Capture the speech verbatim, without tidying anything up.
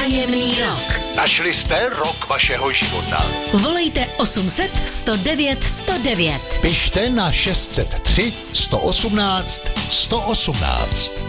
Tajemný rok. Našli jste rok vašeho života? Volejte osm set sto devět sto devět. Pište na šest set tři sto osmnáct sto osmnáct.